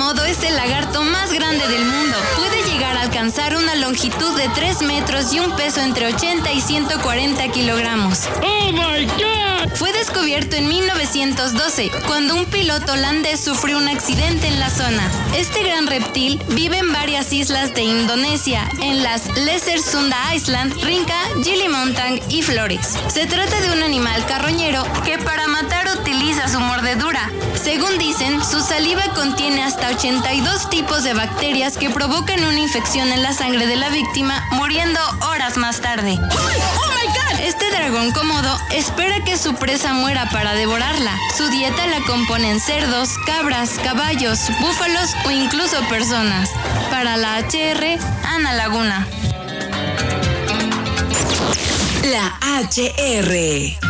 Komodo es el lagarto más grande del mundo. Puede llegar a alcanzar una longitud de 3 metros y un peso entre 80 y 140 kilogramos. ¡Oh, my God! Fue descubierto en 1912, cuando un piloto holandés sufrió un accidente en la zona. Este gran reptil vive en varias islas de Indonesia, en las Lesser Sunda Island, Rinca, Gili Mountain y Flores. Se trata de un animal carroñero que para matar utiliza su mordedura. Según dicen, su saliva contiene hasta 82 tipos de bacterias que provocan una infección en la sangre de la víctima, muriendo horas más tarde. ¡Oh, my God! Este dragón Komodo espera que su presa muera para devorarla. Su dieta la componen cerdos, cabras, caballos, búfalos o incluso personas. Para la HR, Ana Laguna. La HR.